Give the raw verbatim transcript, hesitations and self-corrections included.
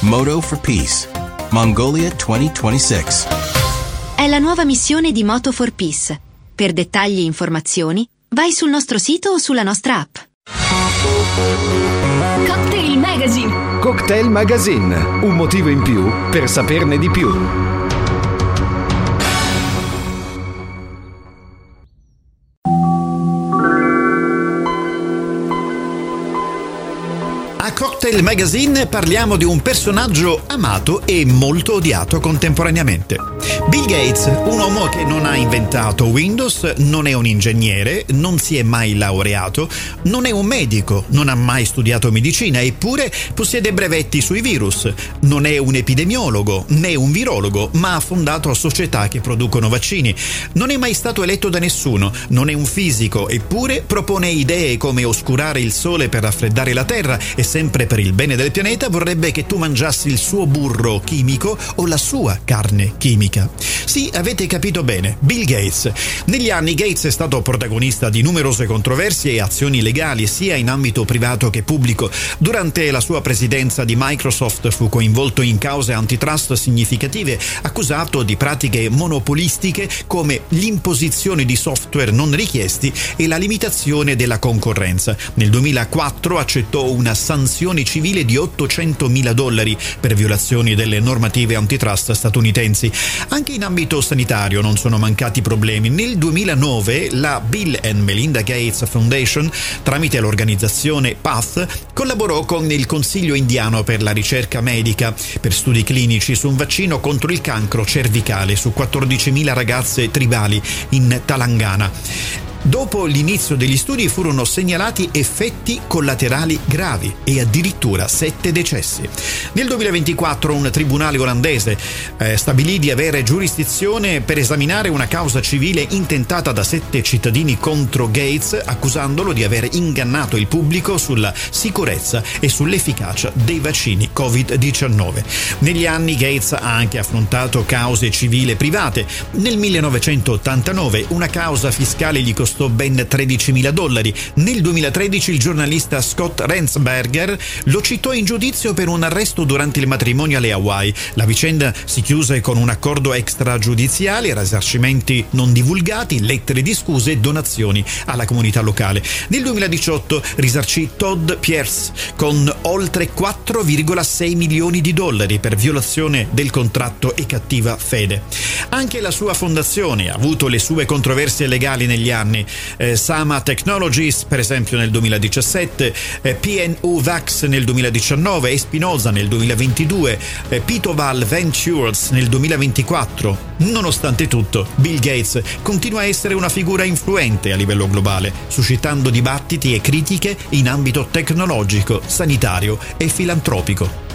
Moto for Peace, Mongolia duemilaventisei. È la nuova missione di Moto for Peace. Per dettagli e informazioni, vai sul nostro sito o sulla nostra app. Cocktail Magazine. Cocktail Magazine, un motivo in più per saperne di più. A Cocktail Magazine parliamo di un personaggio amato e molto odiato contemporaneamente. Bill Gates, un uomo che non ha inventato Windows, non è un ingegnere, non si è mai laureato, non è un medico, non ha mai studiato medicina, eppure possiede brevetti sui virus. Non è un epidemiologo né un virologo, ma ha fondato società che producono vaccini. Non è mai stato eletto da nessuno, non è un fisico, eppure propone idee come oscurare il sole per raffreddare la terra e sempre per il bene del pianeta vorrebbe che tu mangiassi il suo burro chimico o la sua carne chimica. Sì, avete capito bene, Bill Gates. Negli anni Gates è stato protagonista di numerose controversie e azioni legali sia in ambito privato che pubblico. Durante la sua presidenza di Microsoft fu coinvolto in cause antitrust significative, accusato di pratiche monopolistiche come l'imposizione di software non richiesti e la limitazione della concorrenza. Nel duemilaquattro accettò una sanzione civile di ottocentomila dollari per violazioni delle normative antitrust statunitensi. Anche in ambito sanitario non sono mancati problemi. Nel duemilanove la Bill and Melinda Gates Foundation, tramite l'organizzazione PATH, collaborò con il Consiglio indiano per la ricerca medica per studi clinici su un vaccino contro il cancro cervicale su quattordicimila ragazze tribali in Telangana. Dopo l'inizio degli studi furono segnalati effetti collaterali gravi e addirittura sette decessi. Nel duemilaventiquattro un tribunale olandese eh, stabilì di avere giurisdizione per esaminare una causa civile intentata da sette cittadini contro Gates, accusandolo di aver ingannato il pubblico sulla sicurezza e sull'efficacia dei vaccini covid diciannove. Negli anni Gates ha anche affrontato cause civili private. Nel millenovecentottantanove una causa fiscale gli costò ben tredicimila dollari. Nel duemilatredici il giornalista Scott Rensberger lo citò in giudizio per un arresto durante il matrimonio alle Hawaii. La vicenda si chiuse con un accordo extragiudiziale, risarcimenti non divulgati, lettere di scuse e donazioni alla comunità locale. Nel duemiladiciotto risarcì Todd Pierce con oltre quattro virgola sei milioni di dollari per violazione del contratto e cattiva fede. Anche la sua fondazione ha avuto le sue controversie legali negli anni. Eh, Sama Technologies per esempio nel duemiladiciassette, eh, P N U Vax nel duemiladiciannove, Espinosa nel duemilaventidue, eh, Pitoval Ventures nel duemilaventiquattro. Nonostante tutto, Bill Gates continua a essere una figura influente a livello globale, suscitando dibattiti e critiche in ambito tecnologico, sanitario e filantropico.